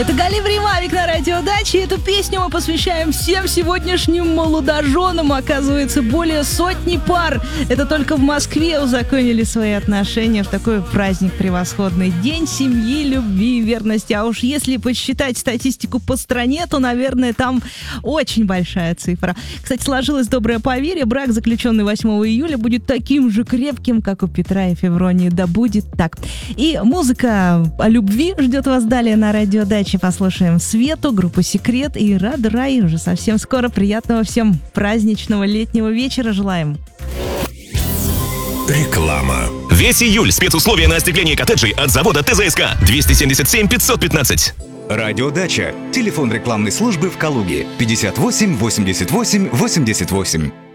Это Галимый Мавик на радио Дачи. Эту песню мы посвящаем всем сегодняшним молодоженам. Оказывается, более сотни пар. Это только в Москве узаконили свои отношения в такой праздник превосходный. День семьи, любви и верности. А уж если подсчитать статистику по стране, то, наверное, там очень большая цифра. Кстати, сложилось доброе поверье. Брак, заключенный 8 июля, будет таким же крепким, как у Петра и Февронии. Да будет так. И музыка о любви ждет вас далее на радио Дачи. Послушаем Свету, группу «Секрет» и Рад Рай. Уже совсем скоро. Приятного всем праздничного летнего вечера желаем. Реклама. Весь июль спецусловия на остекление коттеджей от завода ТЗСК 277 515. Радиодача. Телефон рекламной службы в Калуге 58 88 88.